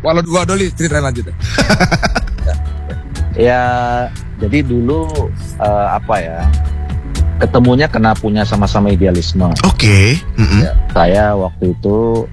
Walau dua Doli ceritain lanjut. Ya, jadi dulu ketemunya karena punya sama-sama idealisme. Oke. Ya, saya waktu itu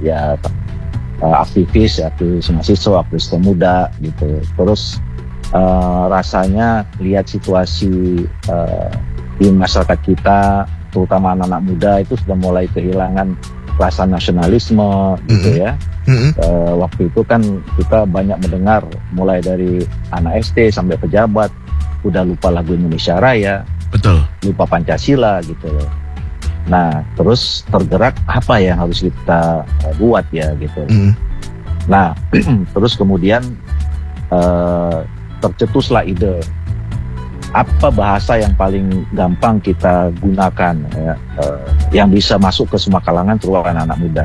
aktivis mahasiswa, aktivis pemuda gitu. Terus rasanya lihat situasi di masyarakat kita, terutama anak-anak muda itu sudah mulai kehilangan rasa nasionalisme gitu ya. Waktu itu kan kita banyak mendengar mulai dari anak SD sampai pejabat udah lupa lagu Indonesia Raya, betul, lupa Pancasila gitu loh. Nah terus tergerak apa yang harus kita buat ya gitu. Nah terus kemudian tercetuslah ide apa bahasa yang paling gampang kita gunakan ya, yang bisa masuk ke semua kalangan terutama anak muda.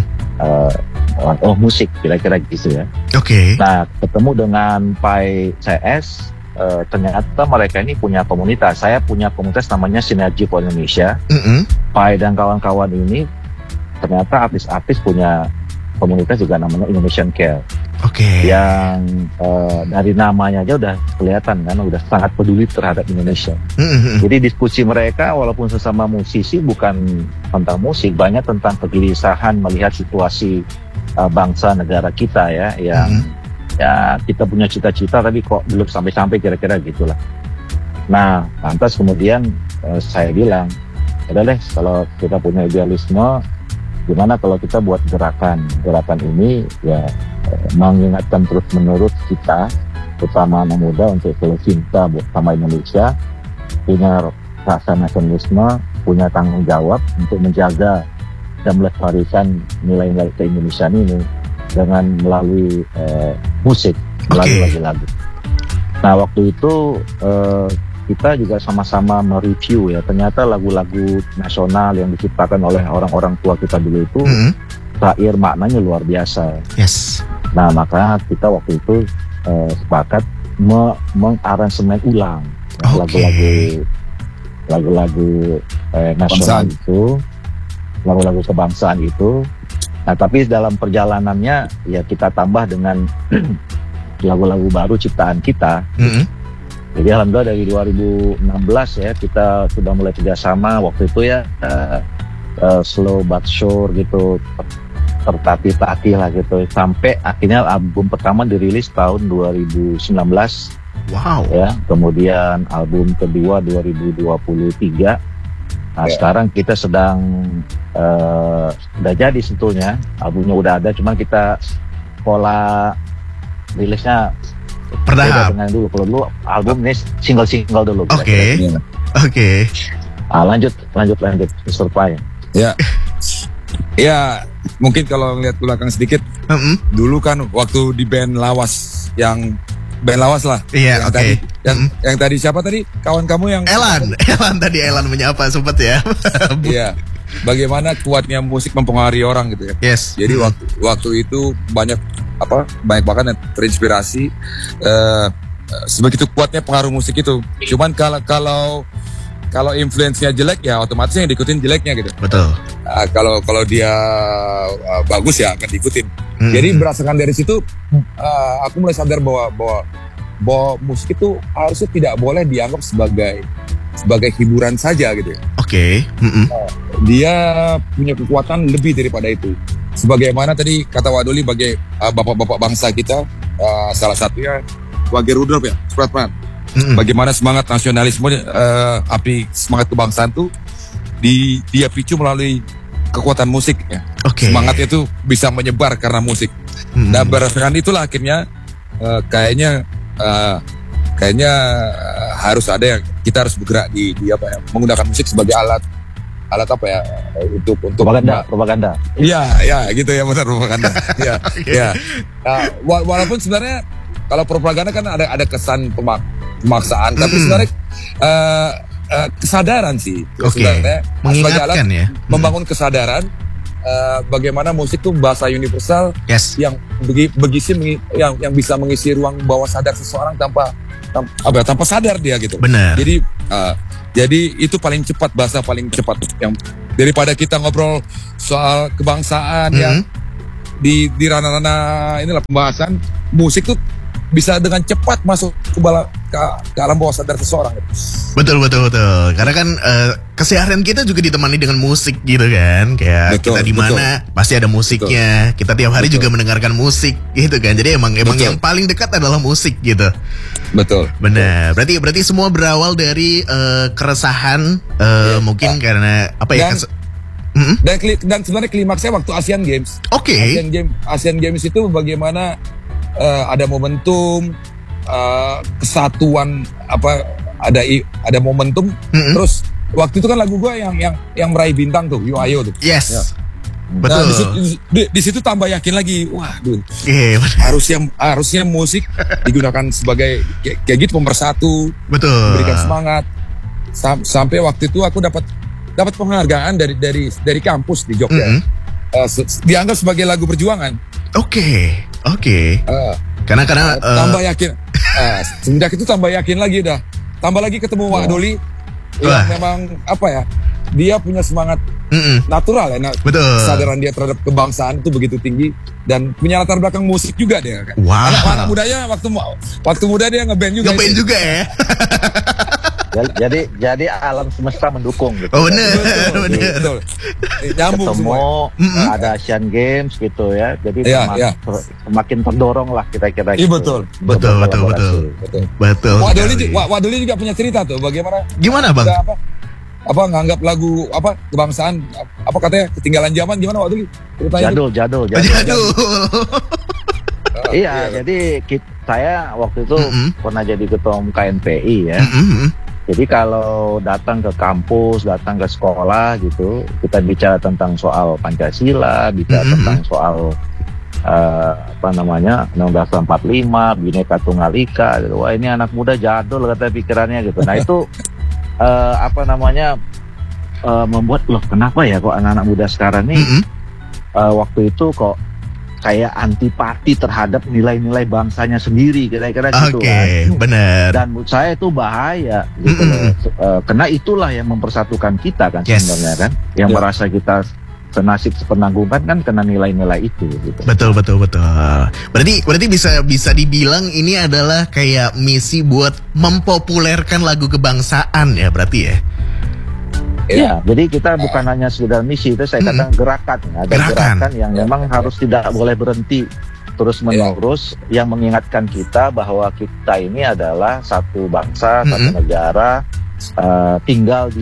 Musik kira-kira gitu ya. Oke. Nah ketemu dengan Pai CS, ternyata mereka ini punya komunitas. Saya punya komunitas namanya Sinergi for Indonesia. Pai dan kawan-kawan ini ternyata artis-artis punya komunitas juga namanya Indonesian Care. Oke. Yang dari namanya aja udah kelihatan kan, udah sangat peduli terhadap Indonesia. Jadi diskusi mereka walaupun sesama musisi bukan tentang musik, banyak tentang kegelisahan melihat situasi bangsa negara kita ya, yang ya kita punya cita-cita tapi kok belum sampai-sampai kira-kira gitulah. Nah, lantas kemudian saya bilang, udah deh kalau kita punya idealisme, gimana kalau kita buat gerakan ini ya mengingatkan terus-menerus kita, terutama anak muda untuk selalu cinta sama Indonesia, punya rasa nasionalisme, punya tanggung jawab untuk menjaga dan melestarikan nilai-nilai keindonesiaan ini dengan melalui musik, melalui lagu-lagu. Nah waktu itu kita juga sama-sama mereview ya, ternyata lagu-lagu nasional yang diciptakan oleh orang-orang tua kita dulu itu syair maknanya luar biasa. Yes. Nah maka kita waktu itu sepakat mengaransemen ulang lagu-lagu nasional itu, lagu-lagu kebangsaan itu. Nah tapi dalam perjalanannya ya kita tambah dengan lagu-lagu baru ciptaan kita. Jadi alhamdulillah dari 2016 ya kita sudah mulai kerjasama waktu itu ya, slow but sure gitu, tertatih-tatih lah gitu, sampai akhirnya album pertama dirilis tahun 2019. Wow. Ya, kemudian album kedua 2023. Nah sekarang kita sedang udah jadi sebetulnya, albumnya udah ada, cuman kita pola rilisnya beda dengan dulu. Kalau dulu album ini single dulu. Oke. Lanjut Mr. Pai. Ya. Ya, mungkin kalau ngeliat belakang sedikit, dulu kan waktu di band Lawas lah. Iya, oke. Yang tadi siapa tadi? Kawan kamu yang Elan menyapa sempat ya. Iya. Bagaimana kuatnya musik mempengaruhi orang gitu ya. Yes. Jadi waktu itu banyak banget yang terinspirasi. Sebegitu kuatnya pengaruh musik itu. Cuman kalau influence-nya jelek ya otomatis yang diikutin jeleknya gitu. Betul. Kalau dia bagus ya akan diikutin. Jadi berdasarkan dari situ aku mulai sadar bahwa musik itu harusnya tidak boleh dianggap sebagai hiburan saja gitu ya. Oke. Dia punya kekuatan lebih daripada itu. Sebagaimana tadi kata Wadoli sebagai bapak-bapak bangsa kita, salah satunya Wage Rudolf ya, Supratman. Bagaimana semangat nasionalisme, api semangat kebangsaan itu dia picu melalui kekuatan musik ya. Semangatnya itu bisa menyebar karena musik. Dan berdasarkan itulah akhirnya kayaknya harus ada yang kita harus bergerak di menggunakan musik sebagai alat untuk propaganda. Iya gitu ya, benar, propaganda. Iya. Nah, walaupun sebenarnya kalau propaganda kan ada kesan pemaksaan, tapi sebenarnya kesadaran sih. Sebenarnya sebagai alat membangun kesadaran bagaimana musik itu bahasa universal yang yang bisa mengisi ruang bawah sadar seseorang tanpa sadar dia gitu. Benar. Jadi itu paling cepat, bahasa paling cepat yang daripada kita ngobrol soal kebangsaan di ranah-ranah inilah pembahasan musik tuh bisa dengan cepat masuk ke alam bawah sadar seseorang. Betul. Karena kan keseharian kita juga ditemani dengan musik gitu kan. Kayak Betul, kita di mana pasti ada musiknya. Kita tiap hari juga mendengarkan musik gitu kan. Jadi emang yang paling dekat adalah musik gitu. Betul. Benar. Berarti semua berawal dari keresahan mungkin karena apa ya? Dan sebenarnya klimaksnya waktu Asian Games. Oke. Asian Games itu bagaimana ada momentum kesatuan ada momentum terus waktu itu kan lagu gue yang meraih bintang tuh Yo Ayo tuh. Yes. Ya. Betul. Nah, di situ tambah yakin lagi. Waduh. Harusnya musik digunakan sebagai kayak gitu pemersatu. Betul. Memberikan semangat. Sampai waktu itu aku dapat penghargaan dari kampus di Jogja. Dianggap sebagai lagu perjuangan. Oke. Karena tambah yakin. Semenjak itu tambah yakin lagi dah. Tambah lagi ketemu Wak Doli yang memang apa ya? Dia punya semangat natural ya. Betul. Kesadaran dia terhadap kebangsaan itu begitu tinggi dan punya latar belakang musik juga dia kan. Wow. Anak mudanya waktu muda dia ngeband juga. Ngeband juga ya. Jadi alam semesta mendukung gitu. Oh benar. Betul. Nyambung ketemu semua. ada Asian Games gitu ya. Jadi semakin terdorong lah kira-kira Iya gitu. Betul. Wak Doli juga punya cerita tuh bagaimana. Gimana Bang? Apa nganggap lagu kebangsaan apa katanya ketinggalan zaman gimana Wak Doli? Jadul. Iya, jadi saya waktu itu pernah jadi ketua umum KNPI ya. Jadi kalau datang ke kampus, datang ke sekolah gitu, kita bicara tentang soal Pancasila, bicara tentang soal Undang-Undang 45, Bhinneka Tunggal Ika gitu. Wah, ini anak muda jadul kata pikirannya gitu. Nah, itu membuat loh kenapa ya kok anak-anak muda sekarang nih waktu itu kok kayak antipati terhadap nilai-nilai bangsanya sendiri kira-kira gitu kan. Benar. Dan menurut saya itu bahaya gitu loh. Karena itulah yang mempersatukan kita kan sebenarnya kan. Yang merasa kita senasib sepenanggungan kan kena nilai-nilai itu gitu. Betul. Berarti bisa dibilang ini adalah kayak misi buat mempopulerkan lagu kebangsaan ya berarti ya. Ya, jadi kita bukan hanya sekedar misi, itu saya katakan gerakan. Ada gerakan yang memang harus tidak boleh berhenti terus-menerus yang mengingatkan kita bahwa kita ini adalah satu bangsa, satu negara, tinggal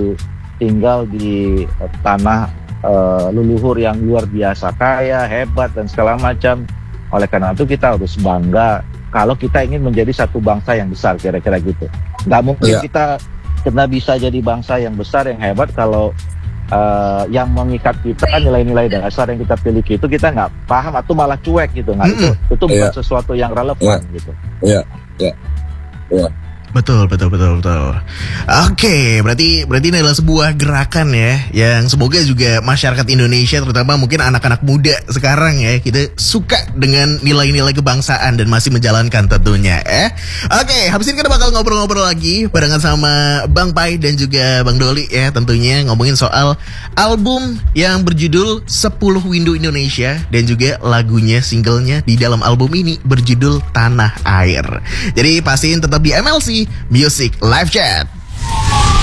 di tanah leluhur yang luar biasa kaya, hebat dan segala macam. Oleh karena itu kita harus bangga kalau kita ingin menjadi satu bangsa yang besar kira-kira gitu. Nggak mungkin kita bisa jadi bangsa yang besar yang hebat kalau yang mengikat kita kan nilai-nilai dasar yang kita piliki itu kita nggak paham atau malah cuek gitu. Nah itu bukan sesuatu yang relevan gitu. Iya. Betul. Oke, berarti ini adalah sebuah gerakan ya, yang semoga juga masyarakat Indonesia, terutama mungkin anak-anak muda sekarang ya, kita suka dengan nilai-nilai kebangsaan dan masih menjalankan tentunya. Oke, habis ini kita bakal ngobrol-ngobrol lagi barengan sama Bang Pai dan juga Bang Doli ya, tentunya ngomongin soal album yang berjudul 10 Windu Indonesia dan juga lagunya, singlenya di dalam album ini berjudul Tanah Air. Jadi pastiin tetap di MLC Music Live Chat.